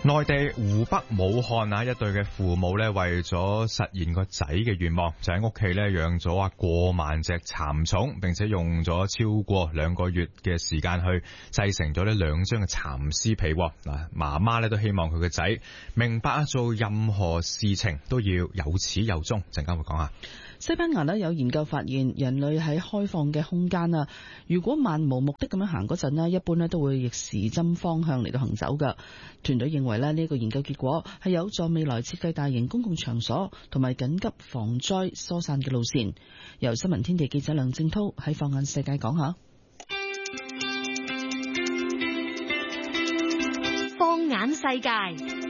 內地湖北武漢一對嘅父母咧，為咗實現個仔嘅願望，就喺屋企咧養咗過萬隻蠶蟲，並且用咗超過2個月嘅時間去製成咗呢2張嘅蠶絲被。嗱，媽媽咧都希望佢個仔明白做任何事情都要有始有終。陣間會講下。 西班牙有研究發現，人類喺開放嘅空間如果漫無目的咁樣行嗰陣一般都會逆時針方向嚟到行走㗎。團隊認為呢個研究結果係有助未來設計大型公共場所同埋緊急防災疏散嘅路線。由新聞天地記者梁正濤喺放眼世界講下。 放眼世界。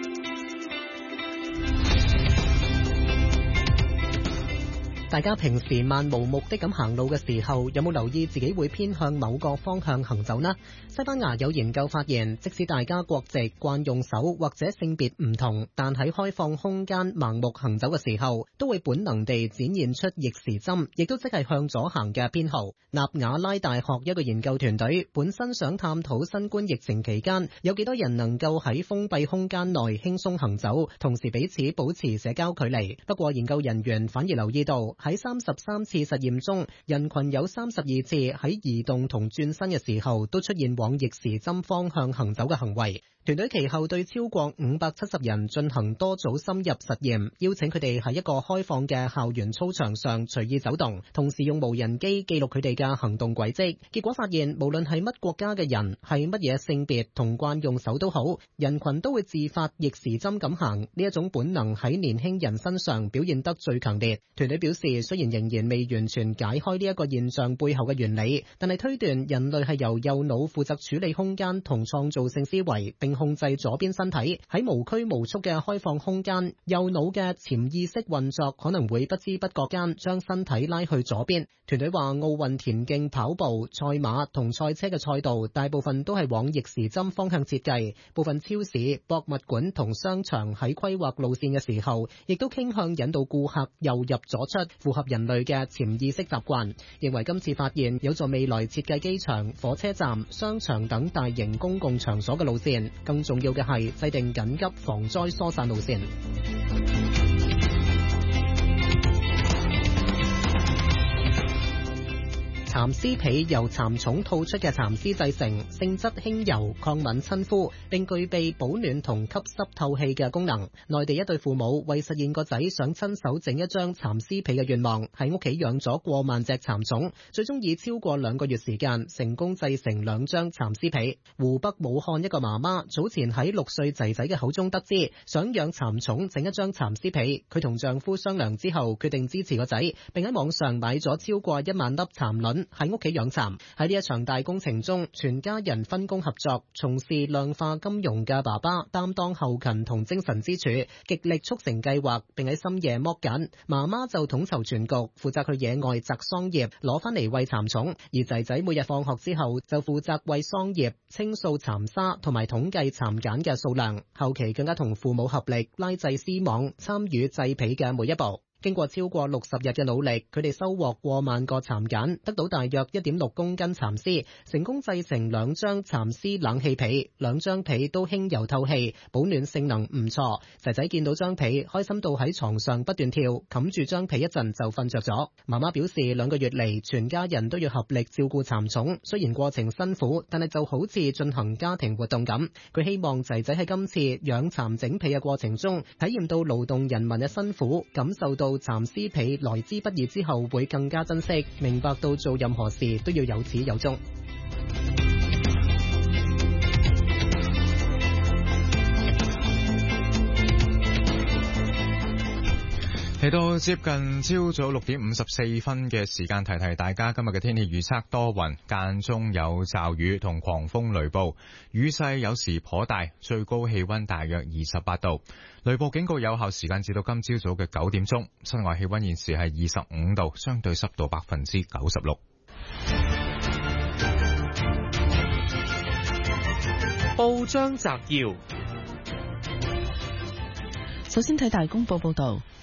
大家平時漫無目的咁行路嘅時候，有冇留意自己會偏向某個方向行走呢？西班牙有研究發現，即使大家國籍、慣用手或者性別唔同，但喺開放空間盲目行走嘅時候，都會本能地展現出逆時針，亦都即係向左行嘅偏好。納瓦拉大學一個研究團隊本身想探討新冠疫情期間有幾多人能夠喺封閉空間內輕鬆行走，同時彼此保持社交距離。不過研究人員反而留意到，喺33次實驗中，人群有32次喺移動同轉身嘅時候都出現往逆時針方向行走嘅行為。團隊其後對超過570人進行多組深入實驗，邀請佢哋喺一個開放嘅校園操場上隨意走動，同時用無人機記錄佢哋嘅行動軌跡。結果發現，無論係乜國家嘅人，係乜嘢性別同慣用手都好，人群都會自發逆時針咁行。呢一種本能喺年輕人身上表現得最強烈。團隊表示，雖然仍然未完全解開呢一個現象背後嘅原理，但係推斷人類係由右腦負責處理空間同創造性思維，並控制左邊身體。喺無拘無束嘅開放空間，右腦嘅潛意識運作可能會不知不覺間將身體拉去左邊。團隊話，奧運田徑、跑步、賽馬同賽車嘅賽道大部分都係往逆時針方向設計，部分超市、博物館同商場喺規劃路線嘅時候，亦都傾向引導顧客右入左出，符合人類嘅潛意識習慣。認為今次發現有助未來設計機場、火車站、商場等大型公共場所嘅路線。更重要嘅係制定緊急防災疏散路線。蠶絲被由蠶蟲吐出嘅蠶絲製成，性質輕柔、抗敏親膚，並具備保暖同吸濕透氣嘅功能。內地一對父母為實現個仔想親手整一張蠶絲被嘅願望，喺屋企養咗過萬隻蠶蟲，最終以超過2個月時間成功製成2張蠶絲被。湖北武漢一個媽媽早前喺6歲仔仔嘅口中得知，想養蠶蟲整一張蠶絲被，佢同丈夫商量之後決定支持個仔，並喺網上買咗超過1萬粒蠶卵喺屋企養蠶。喺呢一場大工程中，全家人分工合作，從事量化金融嘅爸爸擔當後勤同精神支柱，極力促成計劃，並喺深夜剝繭。媽媽就統籌全局，負責去野外摘桑葉攞翻嚟餵蠶蟲，而仔仔每日放學之後就負責餵桑葉、清掃蠶沙同埋統計蠶繭嘅數量。後期更加同父母合力拉製絲網，參與製被嘅每一步。經過超過60日嘅努力，佢哋收穫過萬個蠶繭，得到大約1.6公斤蠶絲，成功製成2張蠶絲冷氣被。2張被都輕柔透氣，保暖性能唔錯。仔仔見到張被，開心到喺床上不斷跳，冚住張被一陣就瞓着咗。媽媽表示，2個月嚟，全家人都要合力照顧蠶蟲，雖然過程辛苦，但係就好似進行家庭活動咁。佢希望仔仔喺今次養蠶整被嘅過程中，體驗到勞動人民嘅辛苦，感受到蠶絲被來之不易之後會更加珍惜，明白到做任何事都要有始有終。 嚟到接近朝早6點54分嘅時間，提提大家今日嘅天氣預測，多雲，間中有驟雨同狂風雷暴，雨勢有時頗大，最高氣溫大約28度。雷暴警告有效時間至到今朝早嘅9點鐘。室外氣溫現時係25度，相對濕度96%。 報章摘要， 首先睇大公報報道。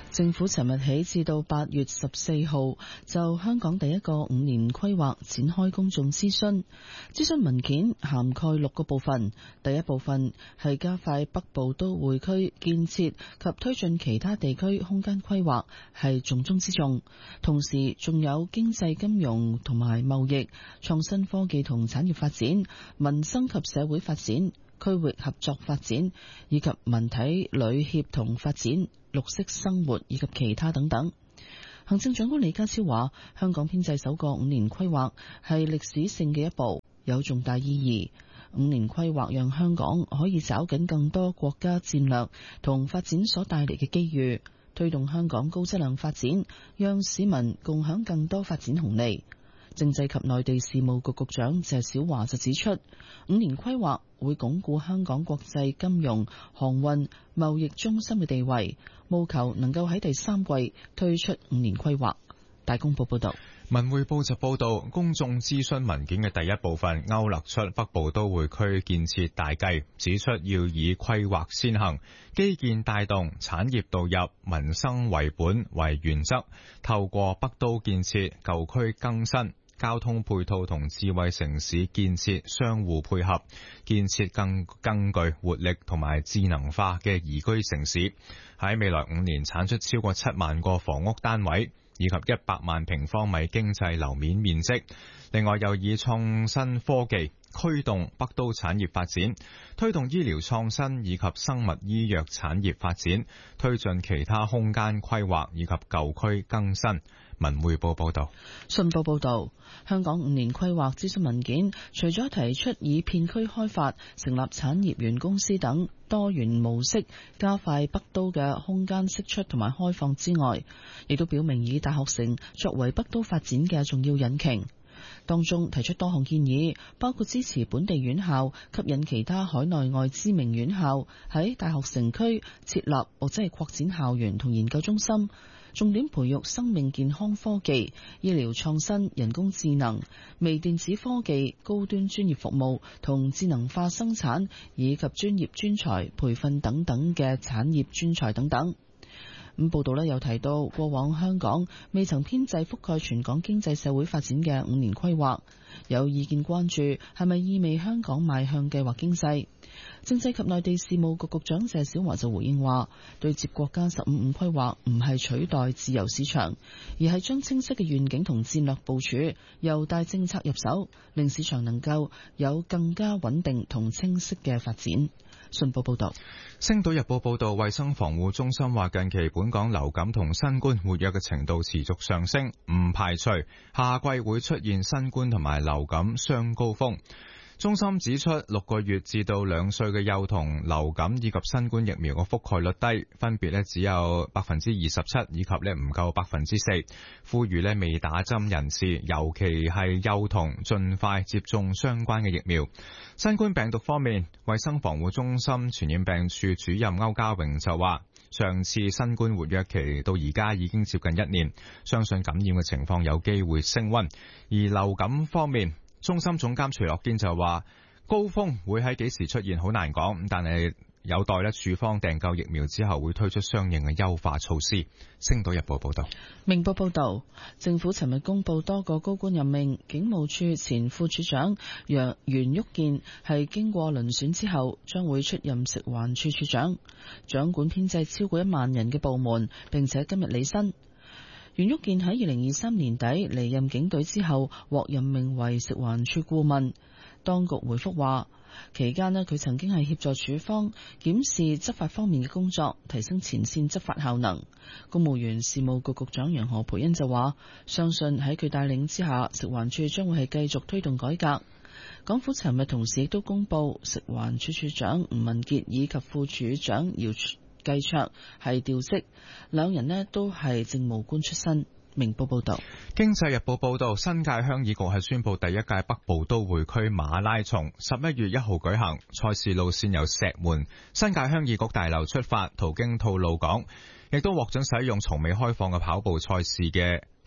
政府尋日起至到8月14號就香港第一個5年規劃展開公眾諮詢。諮詢文件涵蓋6個部分，第一部分係加快北部都會區建設及推進其他地區空間規劃，係重中之重。同時仲有經濟金融同埋貿易、創新科技同產業發展、民生及社會發展、區域合作發展以及文體旅協同發展、綠色生活以及其他等等。行政長官李家超話，香港編制首個5年規劃係歷史性嘅一步，有重大意義。5年規劃讓香港可以找緊更多國家戰略同發展所帶嚟嘅機遇，推動香港高質量發展，讓市民共享更多發展紅利。政制及內地事務局局長謝小華就指出，5年規劃會鞏固香港國際金融、航運、貿易中心嘅地位，務求能夠喺第3季推出5年規劃。大公報報道。 文匯報就報道，公眾諮詢文件嘅第一部分勾勒出北部都會區建設大計，指出要以規劃先行、基建帶動、產業導入、民生為本為原則，透過北都建設、舊區更新、交通配套同智慧城市建設相互配合，建設更具活力同埋智能化嘅宜居城市。喺未來5年產出超過7萬個房屋單位，以及100萬平方米經濟樓面面積。另外又以創新科技驅動北都產業發展，推動醫療創新以及生物醫藥產業發展，推進其他空間規劃以及舊區更新。文匯報報道。 信報報道，香港5年規劃諮詢文件除咗提出以片區開發、成立產業園公司等多元模式加快北都嘅空間釋出同埋開放之外，亦都表明以大學城作為北都發展嘅重要引擎。當中提出多項建議，包括支持本地院校吸引其他海內外知名院校喺大學城區設立或者係擴展校園同研究中心，重點培育生命健康科技、醫療創新、人工智能、微電子科技、高端專業服務同智能化生產以及專業專才培訓等等嘅產業專才等等。咁報道呢又提到，過往香港未曾編制覆蓋全港經濟社會發展嘅5年規劃，有意見關注係咪意味香港邁向計劃經濟。政制及內地事務局局長謝小華就回應話，對接國家15規劃唔係取代自由市場，而係將清晰嘅願景同戰略部署由大政策入手，令市場能夠有更加穩定同清晰嘅發展。信報報道。 星島日報報道，衛生防護中心話，近期本港流感同新冠活躍嘅程度持續上升，唔排除夏季會出現新冠同埋流感雙高峰。中心指出，6個月至到2歲嘅幼童流感以及新冠疫苗嘅覆蓋率低，分別只有 27% 以及唔夠 4%。呼籲未打針人士，尤其係幼童，盡快接種相關嘅疫苗。新冠病毒方面，衛生防護中心傳染病處主任歐家榮就話，上次新冠活躍期到而家已經接近1年，相信感染嘅情況有機會升溫。而流感方面，中心總監徐樂堅就話，高峰會喺幾時出現好難講，但係有待處方訂購疫苗之後會推出相應嘅優化措施。星島日報報道。 明報報道，政府尋日公布多個高官任命，警務處前副處長袁旭健係經過遴選之後將會出任食環署署長，掌管編制超過1萬人嘅部門，並且今日履新。袁旭健喺2023年底離任警隊之後，獲任命為食環署顧問。當局回覆話，期間佢曾經係協助署方檢視執法方面嘅工作，提升前線執法效能。公務員事務局局長楊何蓓茵就話，相信喺佢帶領之下，食環署將會係繼續推動改革。港府尋日同時亦都公布，食環署署長吳文傑以及副署長姚繼卓係調職，兩人都係政務官出身。明報報道。 經濟日報報道，新界鄉議局係宣布第一屆北部都會區馬拉松11月1號舉行，賽事路線由石門新界鄉議局大樓出發，途經吐露港，亦都獲准使用從未開放嘅跑步賽事嘅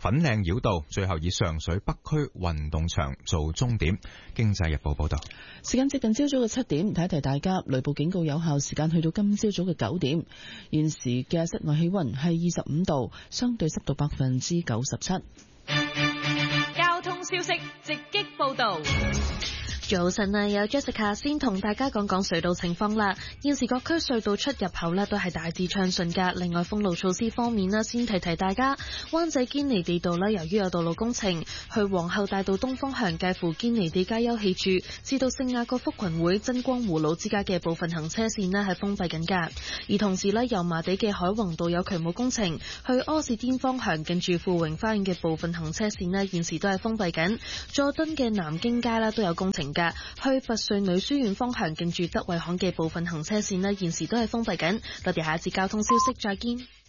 粉嶺繞道，最後以上水北區運動場做終點。經濟日報報道。 時間接近朝早嘅7點，提一提大家，雷暴警告有效時間去到今朝早嘅9點。現時嘅室外氣溫係25度，相對濕度97%。 交通消息直擊報道。 早晨啊，有 Jessica 先同大家講講隧道情況啦。現時各區隧道出入口呢都係大致暢順噶。另外封路措施方面呢，先提提大家，灣仔堅尼地道呢，由於有道路工程，去皇后大道東方向介乎堅尼地街休憩處至到聖雅各福群會真光湖老之家嘅部分行車線呢係封閉緊噶。而同時呢，油麻地嘅海泓道有渠務工程，去柯士甸方向近住富榮花園嘅部分行車線呢現時都係封閉緊。佐敦嘅南京街啦都有工程噶。去拔萃女書院方向近住德惠巷嘅部分行車線呢現時都係封閉緊。我哋下一節交通消息再見。